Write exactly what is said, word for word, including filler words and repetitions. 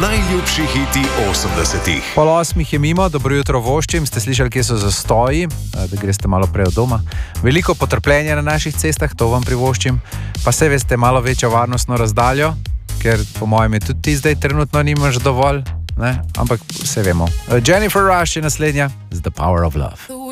najljubši hiti osemdesetih. Pol osmih je mimo, dobro jutro voščim, ste slišali, kje so zastoji, da greste malo prej od doma. Veliko potrpljenja na naših cestah, to vam privoščim, pa se veste malo večjo varnostno razdaljo, ker po mojem je tudi ti zdaj trenutno nimaš dovolj, ne? Ampak vse vemo. Jennifer Rush je naslednja z The Power of Love.